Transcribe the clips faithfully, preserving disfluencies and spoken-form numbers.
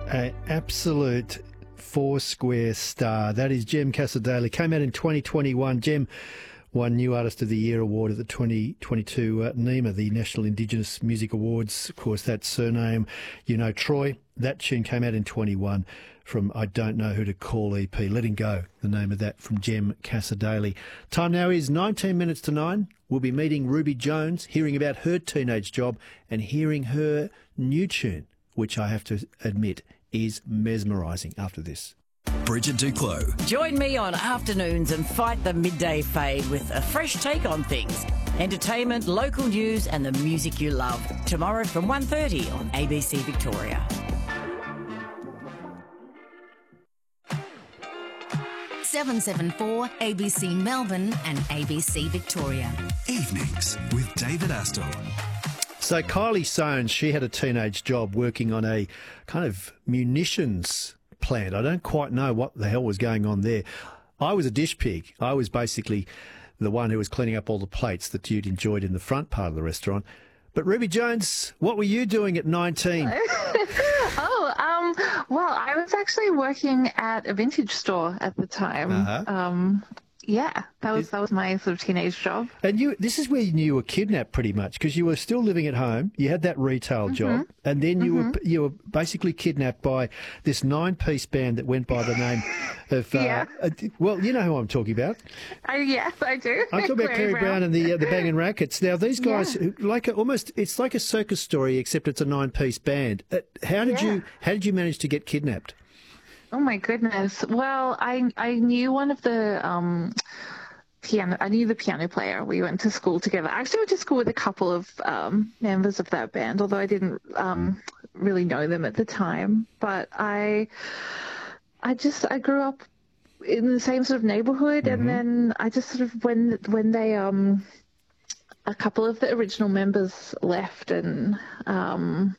An absolute four-square star. That is Jem Cassar-Daley. Came out in twenty twenty-one. Jem won New Artist of the Year award at the twenty twenty-two uh, NEMA, the National Indigenous Music Awards. Of course, that surname, you know, Troy. That tune came out in twenty-one from I Don't Know Who to Call E P. Letting Go, the name of that, from Jem Cassar-Daley. Time now is nineteen minutes to nine. We'll be meeting Ruby Jones, hearing about her teenage job and hearing her new tune, which I have to admit is mesmerising after this. Bridget Duclos. Join me on afternoons and fight the midday fade with a fresh take on things. Entertainment, local news and the music you love. Tomorrow from one thirty on A B C Victoria. seven seven four A B C Melbourne and A B C Victoria. Evenings with David Astor. So Kylie Soanes, she had a teenage job working on a kind of munitions plant. I don't quite know what the hell was going on there. I was a dish pig. I was basically the one who was cleaning up all the plates that you'd enjoyed in the front part of the restaurant. But Ruby Jones, what were you doing at nineteen? oh, um, well, I was actually working at a vintage store at the time. Uh-huh. Um, yeah, that was that was my sort of teenage job. And you, this is where you, you were kidnapped pretty much, because you were still living at home. You had that retail mm-hmm. job, and then you mm-hmm. were you were basically kidnapped by this nine-piece band that went by the name of. Uh, yeah. uh, well, you know who I'm talking about. Oh yes, I do. I'm talking about Kerry Brown. Brown and the uh, the Bangin' Rackets. Now these guys, yeah. like a, almost, it's like a circus story, except it's a nine-piece band. Uh, how did yeah. you how did you manage to get kidnapped? Oh my goodness. Well, I I knew one of the um, piano. I knew the piano player. We went to school together. I actually went to school with a couple of um, members of that band, although I didn't um, really know them at the time. But I, I just I grew up in the same sort of neighborhood, mm-hmm. and then I just sort of when when they um, a couple of the original members left, and um.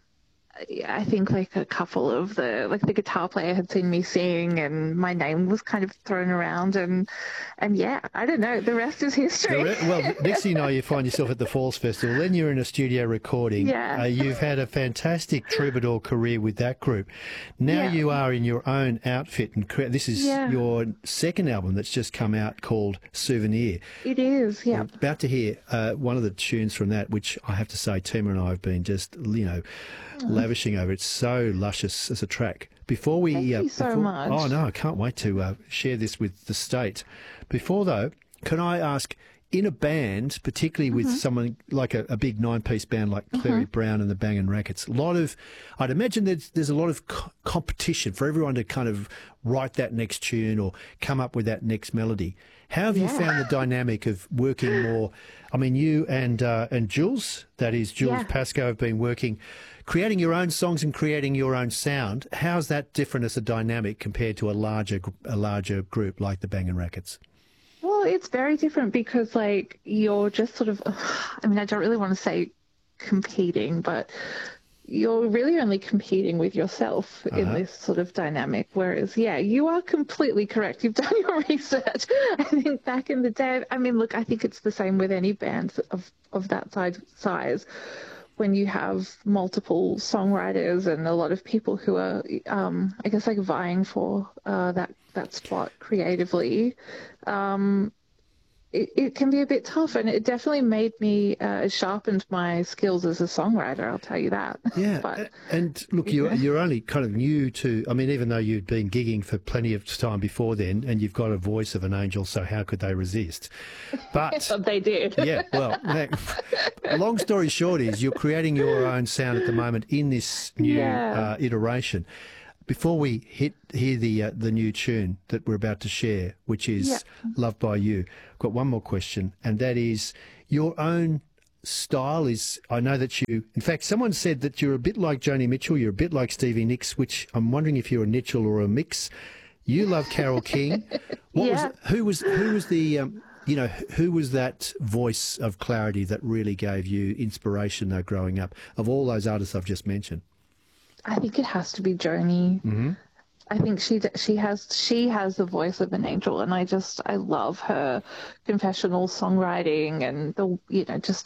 I think like a couple of the, like the guitar player had seen me sing and my name was kind of thrown around and, and yeah, I don't know, the rest is history. Re- well, next thing you know, you find yourself at the Falls Festival, then you're in a studio recording. Yeah. Uh, you've had a fantastic troubadour career with that group. Now yeah. you are in your own outfit and cre- this is yeah. your second album that's just come out called Souvenir. It is, yeah. We're about to hear uh, one of the tunes from that, which I have to say, Tima and I have been just, you know, lavishing over. It's so luscious as a track. Before we, Thank uh, you so before, much. Oh no, I can't wait to uh, share this with the state. Before though, can I ask, in a band, particularly with mm-hmm. someone like a, a big nine-piece band like Clary mm-hmm. Brown and the Bangin' Rackets, a lot of, I'd imagine there's, there's a lot of co- competition for everyone to kind of write that next tune or come up with that next melody. How have yeah. you found the dynamic of working more? I mean, you and uh, and Jules, that is Jules yeah. Pascoe, have been working, creating your own songs and creating your own sound. How's that different as a dynamic compared to a larger a larger group like the Bangin' Rackets? Well, it's very different because, like, you're just sort of, I mean, I don't really want to say competing, but you're really only competing with yourself uh-huh. in this sort of dynamic. Whereas, yeah, you are completely correct. You've done your research. I think back in the day, I mean, look, I think it's the same with any band of, of that size, size. When you have multiple songwriters and a lot of people who are, um, I guess, like vying for uh, that that spot creatively, um, it, it can be a bit tough. And it definitely made me, uh, it sharpened my skills as a songwriter, I'll tell you that. Yeah, but, and look, you're, you're only kind of new to, I mean, even though you'd been gigging for plenty of time before then, and you've got a voice of an angel, so how could they resist? But they did. Yeah, well, long story short is you're creating your own sound at the moment in this new yeah. uh, iteration. Before we hit hear the uh, the new tune that we're about to share, which is yeah. Loved by You, I've got one more question, and that is your own style is, I know that you, in fact, someone said that you're a bit like Joni Mitchell, you're a bit like Stevie Nicks, which I'm wondering if you're a Mitchell or a mix. You love Carole King. What yeah. was who was who was the um, you know, who was that voice of clarity that really gave you inspiration though growing up of all those artists I've just mentioned? I think it has to be Joni. Mm-hmm. I think she she has she has the voice of an angel, and I just I love her confessional songwriting and the you know just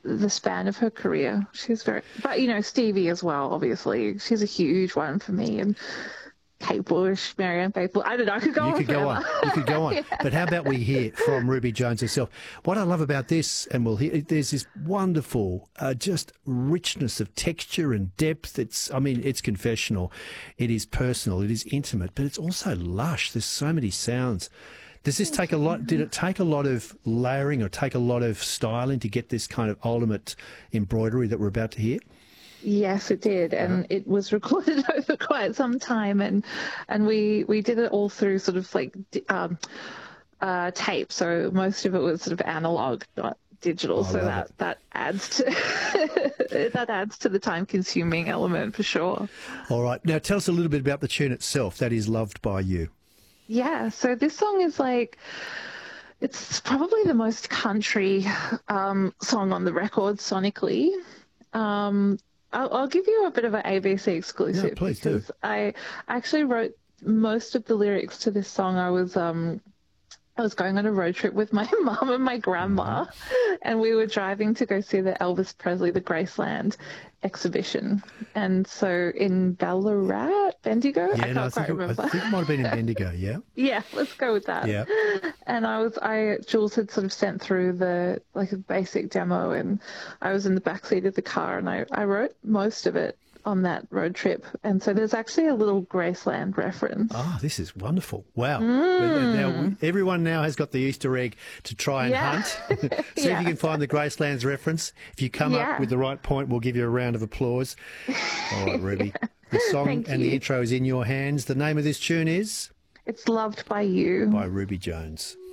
the span of her career. She's very, but you know, Stevie as well, obviously. She's a huge one for me. And Kate Bush, Marianne Faithfull. I don't know. I could go You on could go forever. on. You could go on. Yeah. But how about we hear from Ruby Jones herself? What I love about this, and we'll hear, there's this wonderful, uh, just richness of texture and depth. It's, I mean, it's confessional. It is personal. It is intimate, but it's also lush. There's so many sounds. Does this take a lot? Did it take a lot of layering or take a lot of styling to get this kind of ultimate embroidery that we're about to hear? Yes, it did, and Uh-huh. it was recorded over quite some time, and and we we did it all through sort of like di- um, uh, tape. So most of it was sort of analog, not digital. Oh, so I love that that adds to that adds to the time-consuming element for sure. All right. Now tell us a little bit about the tune itself. That is Loved by You. Yeah, so this song is like, it's probably the most country um, song on the record sonically. Um, I'll, I'll give you a bit of an A B C exclusive. Yeah, please do. because I actually wrote most of the lyrics to this song. I was um, I was going on a road trip with my mum and my grandma, Mm-hmm. and we were driving to go see the Elvis Presley, the Graceland exhibition. And so in Ballarat, Bendigo, I Yeah, can't no, I quite think, it, remember. I think it might have been in Bendigo, yeah? Yeah, let's go with that. Yeah. And I was, I Jules had sort of sent through the like a basic demo, and I was in the back seat of the car, and I, I wrote most of it on that road trip. And so there's actually a little Graceland reference. Oh, this is wonderful. Wow. Now, everyone now has got the Easter egg to try and Yeah. hunt. See if Yeah. you can find the Gracelands reference. If you come Yeah. up with the right point, we'll give you a round of applause. All right, Ruby. The song Thank and the you. intro is in your hands. The name of this tune is It's Loved by You. by Ruby Jones.